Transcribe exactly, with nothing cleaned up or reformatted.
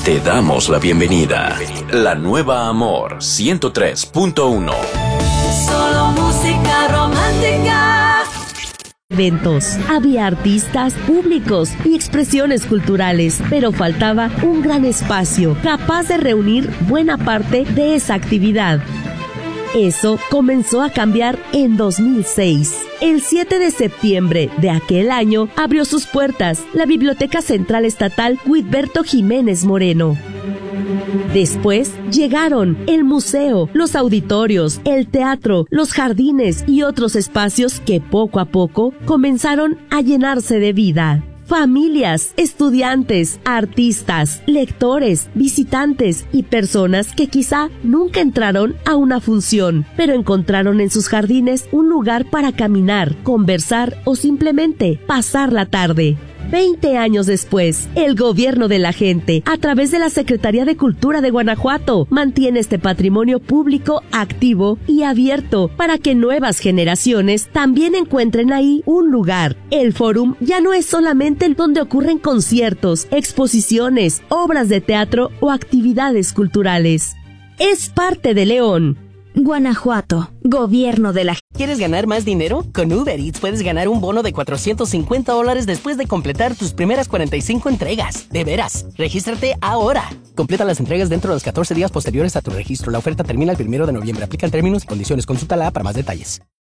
Te damos la bienvenida. La nueva Amor ciento tres punto uno. Solo música romántica. Eventos, había artistas, públicos y expresiones culturales, pero faltaba un gran espacio capaz de reunir buena parte de esa actividad. Eso comenzó a cambiar en dos mil seis. El siete de septiembre de aquel año abrió sus puertas la Biblioteca Central Estatal Guilberto Jiménez Moreno. Después llegaron el museo, los auditorios, el teatro, los jardines y otros espacios que poco a poco comenzaron a llenarse de vida. Familias, estudiantes, artistas, lectores, visitantes y personas que quizá nunca entraron a una función, pero encontraron en sus jardines un lugar para caminar, conversar o simplemente pasar la tarde. Veinte años después, el gobierno de la gente, a través de la Secretaría de Cultura de Guanajuato, mantiene este patrimonio público activo y abierto para que nuevas generaciones también encuentren ahí un lugar. El Fórum ya no es solamente el donde ocurren conciertos, exposiciones, obras de teatro o actividades culturales. Es parte de León, Guanajuato, gobierno de la... ¿Quieres ganar más dinero? Con Uber Eats puedes ganar un bono de cuatrocientos cincuenta dólares después de completar tus primeras cuarenta y cinco entregas. De veras, regístrate ahora. Completa las entregas dentro de los catorce días posteriores a tu registro. La oferta termina el primero de noviembre. Aplican términos y condiciones. Consulta la app para más detalles.